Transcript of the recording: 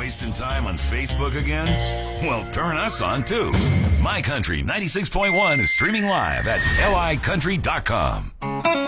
Wasting time on Facebook again? Well, turn us on too. My Country 96.1 is streaming live at licountry.com.